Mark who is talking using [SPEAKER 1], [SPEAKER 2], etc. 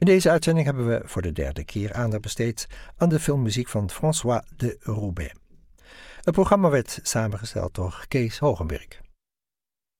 [SPEAKER 1] In deze uitzending hebben we voor de derde keer aandacht besteed aan de filmmuziek van François de Roubaix. Het programma werd samengesteld door Kees Hogenberg.